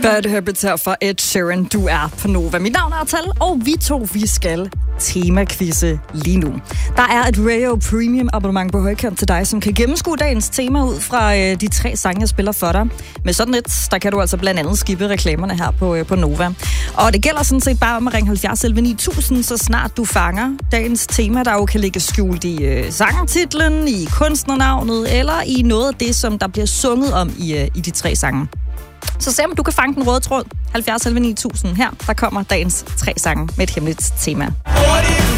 Bad Habits her fra Ed Sheeran. Du er på Nova. Mit navn er Tal, og vi skal tema-quizze lige nu. Der er et Radio Premium abonnement på højkant til dig, som kan gennemskue dagens tema ud fra de 3 sange, jeg spiller for dig. Med sådan et, der kan du altså blandt andet skippe reklamerne her på Nova. Og det gælder sådan set bare om at ringe 70 11 9000, så snart du fanger dagens tema, der jo kan ligge skjult i sangtitlen, i kunstnernavnet, eller i noget af det, som der bliver sunget om i de 3 sange. Så se om du kan fange den røde tråd. 70 11 9000 her. Der kommer dagens 3 sange med et hemmeligt tema.